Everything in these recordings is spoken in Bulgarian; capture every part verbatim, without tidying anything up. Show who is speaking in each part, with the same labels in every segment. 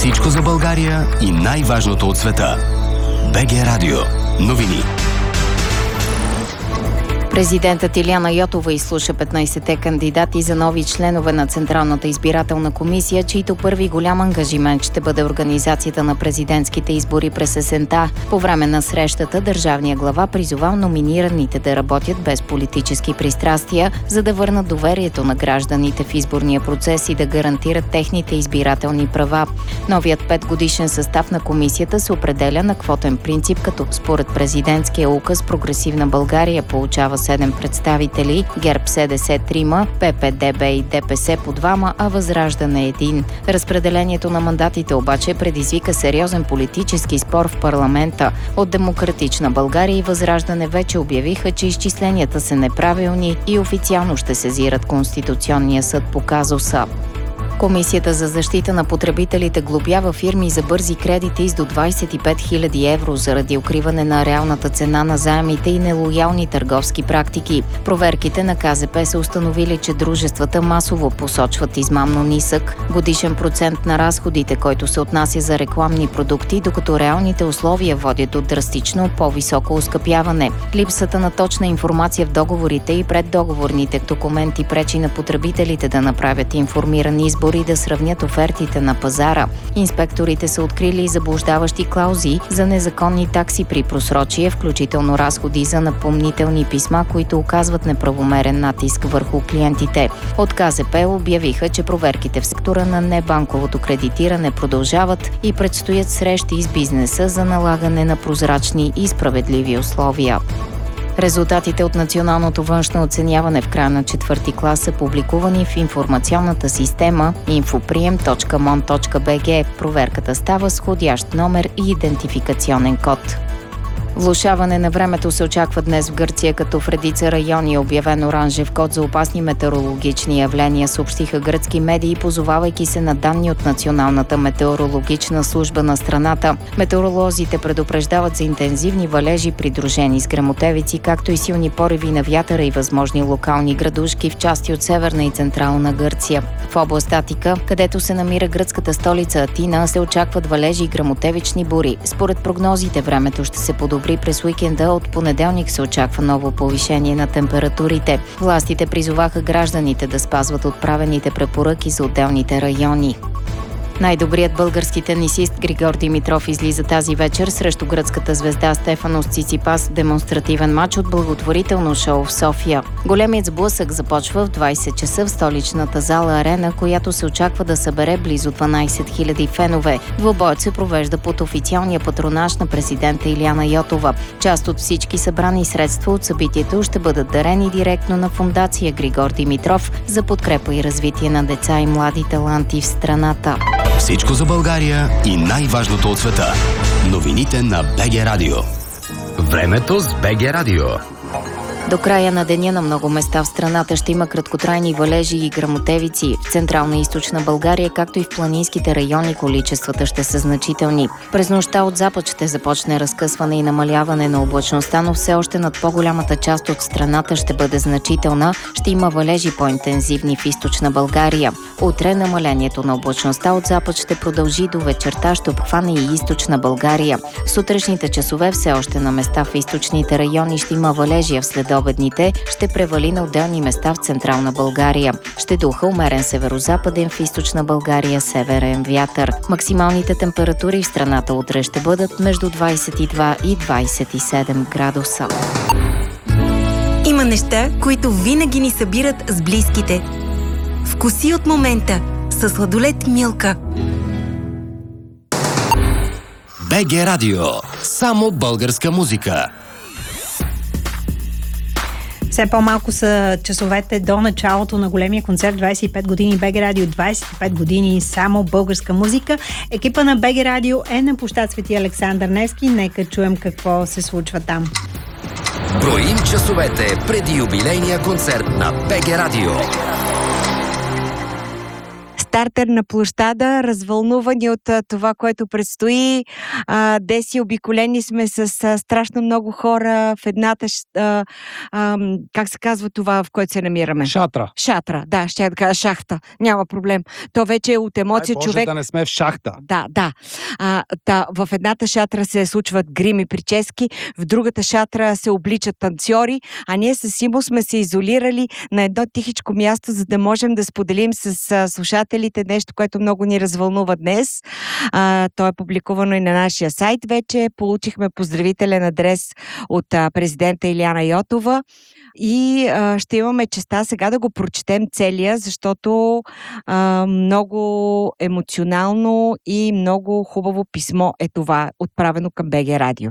Speaker 1: Всичко за България и най-важното от света. БГ Радио. Новини.
Speaker 2: Президентът Илияна Йотова изслуша петнайсетте кандидати за нови членове на Централната избирателна комисия, чийто първи голям ангажимент ще бъде организацията на президентските избори през есента. По време на срещата държавният глава призовал номинираните да работят без политически пристрастия, за да върнат доверието на гражданите в изборния процес и да гарантират техните избирателни права. Новият петгодишен състав на комисията се определя на квотен принцип, като според президентския указ Прогресивна България получава седем представители, ГЕРБ СДС трима, ППДБ и ДПС по двама, а Възраждане един. Разпределението на мандатите обаче предизвика сериозен политически спор в парламента. От Демократична България и Възраждане вече обявиха, че изчисленията са неправилни и официално ще сезират Конституционния съд по казуса. Комисията за защита на потребителите глобява фирми за бързи кредити с до двайсет и пет хиляди евро заради укриване на реалната цена на заемите и нелоялни търговски практики. Проверките на К З П са установили, че дружествата масово посочват измамно нисък годишен процент на разходите, който се отнася за рекламни продукти, докато реалните условия водят до драстично по-високо оскъпяване. Липсата на точна информация в договорите и преддоговорните документи пречи на потребителите да направят информиран избор и да сравнят офертите на пазара. Инспекторите са открили и заблуждаващи клаузи за незаконни такси при просрочие, включително разходи за напомнителни писма, които оказват неправомерен натиск върху клиентите. От К З П обявиха, че проверките в сектора на небанковото кредитиране продължават и предстоят срещи с бизнеса за налагане на прозрачни и справедливи условия. Резултатите от националното външно оценяване в края на четвърти клас са публикувани в информационната система инфоприем точка мон точка б г. Проверката става с входящ номер и идентификационен код. Влошаване на времето се очаква днес в Гърция, като в редица райони е обявен оранжев код за опасни метеорологични явления, съобщиха гръцки медии, позовавайки се на данни от Националната метеорологична служба на страната. Метеоролозите предупреждават за интензивни валежи, придружени с гръмотевици, както и силни пориви на вятъра и възможни локални градушки в части от северна и централна Гърция. В област Атика, където се намира гръцката столица Атина, се очакват валежи и гръмотевични бури. Според прогнозите времето ще се подобри през уикенда. От понеделник се очаква ново повишение на температурите. Властите призоваха гражданите да спазват отправените препоръки за отделните райони. Най-добрият български тенисист Григор Димитров излиза тази вечер срещу гръцката звезда Стефанос Циципас в демонстративен мач от благотворително шоу в София. Големият сблъсък започва в двайсет часа в столичната зала Арена, която се очаква да събере близо дванайсет хиляди фенове. Двубоят се провежда под официалния патронаж на президента Илияна Йотова. Част от всички събрани средства от събитието ще бъдат дарени директно на фондация Григор Димитров за подкрепа и развитие на деца и млади таланти в страната.
Speaker 1: Всичко за България и най-важното от света. Новините на БГ Радио. Времето с БГ Радио.
Speaker 2: До края на деня на много места в страната ще има краткотрайни валежи и гръмотевици. В Централна и Източна България, както и в планинските райони, количествата ще са значителни. През нощта от запад ще започне разкъсване и намаляване на облачността, но все още над по-голямата част от страната ще бъде значителна. Ще има валежи по-интензивни в Източна България. Утре намалението на облачността от запад ще продължи до вечерта, ще обхване и Източна България. В сутрешните часове все още на места в източните райони ще има валежи, а в следобедните ще превали на отделни места в Централна България. Ще духа умерен северозападен, в Източна България северен вятър. Максималните температури в страната утре ще бъдат между двайсет и два и двайсет и седем градуса.
Speaker 3: Има неща, които винаги ни събират с близките. Вкуси от момента със сладолед Милка.
Speaker 1: БГ Радио. Само българска музика.
Speaker 4: Все по-малко са часовете до началото на големия концерт двайсет и пет години БГ Радио, двайсет и пет години само българска музика. Екипа на БГ Радио е на площад Свети Александър Невски. Нека чуем какво се случва там.
Speaker 1: Броим часовете преди юбилейния концерт на БГ Радио.
Speaker 5: стартер на площада, развълнувани от а, това, което предстои. А, Деси, обиколени сме с а, страшно много хора в едната, а, а, как се казва това, в което се намираме?
Speaker 6: Шатра.
Speaker 5: Шатра, да, ще я да кажа шахта. Няма проблем. То вече е от емоция.
Speaker 6: Ай, Боже,
Speaker 5: човек...
Speaker 6: да не сме в шахта.
Speaker 5: Да, да. А, та, в едната шатра се случват грими прически, в другата шатра се обличат танцори, а ние с Симо сме се изолирали на едно тихичко място, за да можем да споделим с а, слушателите нещо, което много ни развълнува днес. А, то е публикувано и на нашия сайт вече. Получихме поздравителен адрес от а, президента Илияна Йотова. И а, ще имаме честа сега да го прочетем целия, защото а, много емоционално и много хубаво писмо е това, отправено към БГ Радио.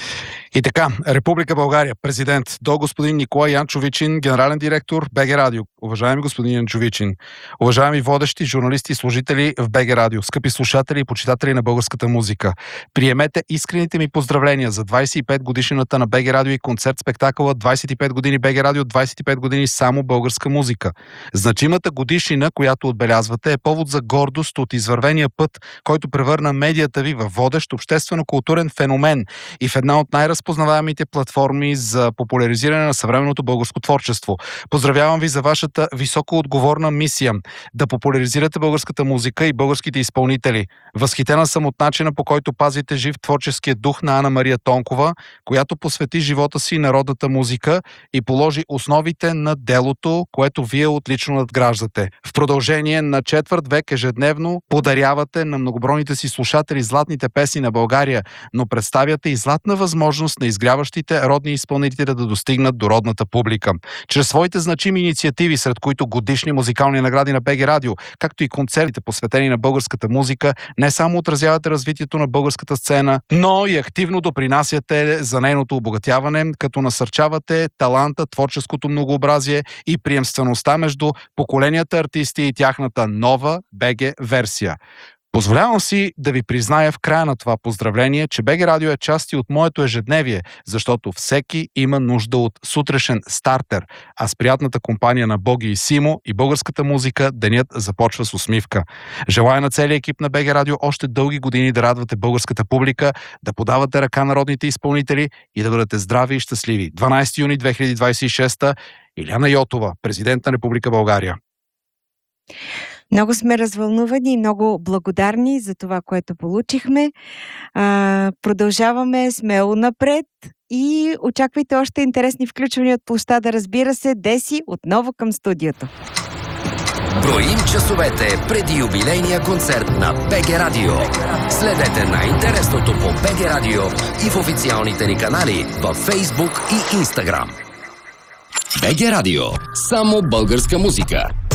Speaker 6: И така, Република България, президент до господин Николай Янчовичин, генерален директор БГ Радио. Уважаеми господин Янчовичин, уважаеми водещи, журналисти и служители в БГ Радио, скъпи слушатели и почитатели на българската музика, приемете искрените ми поздравления за двайсет и пет годишнината на БГ Радио и концерт-спектакъла двайсет и пет години БГ Радио, двайсет и пет години само българска музика. Значимата годишнина, която отбелязвате, е повод за гордост от извървения път, който превърна медията ви във водещ обществено-културен феномен и в една от най-разпознаваемите платформи за популяризиране на съвременното българско творчество. Поздравявам ви за вашата високо отговорна мисия да популяризирате българската музика и българските изпълнители. Възхитена съм от начина, по който пазите жив творческия дух на Ана Мария Тонкова, която посвети живота си на родната музика и положи основите на делото, което вие отлично надграждате. В продължение на четвърт век ежедневно подарявате на многобройните си слушатели златните песни на България, но представяте и златна възможност на изгряващите родни изпълнители да достигнат до родната публика. Чрез своите значими инициативи, сред които годишни музикални награди на БГ Радио, както и концертите, посветени на българската музика, не само отразявате развитието на българската сцена, но и активно допринасяте за нейното обогатяване, като насърчавате таланта, творческото многообразие и приемствеността между поколенията артисти и тяхната нова БГ версия. Позволявам си да ви призная в края на това поздравление, че БГ Радио е част и от моето ежедневие, защото всеки има нужда от сутрешен стартер, а с приятната компания на Боги и Симо и българската музика денят започва с усмивка. Желая на целия екип на БГ Радио още дълги години да радвате българската публика, да подавате ръка на родните изпълнители и да бъдете здрави и щастливи. дванайсети юни две хиляди двайсет и шеста, Илияна Йотова, президент на Република България.
Speaker 5: Много сме развълнувани и много благодарни за това, което получихме. А, продължаваме смело напред и очаквайте още интересни включвания от площада, разбира се. Деси, отново към студиото.
Speaker 1: Броим часовете преди юбилейния концерт на БГ Радио. Следете най-интересното по БГ Радио и в официалните ни канали във Facebook и Instagram. БГ Радио. Само българска музика.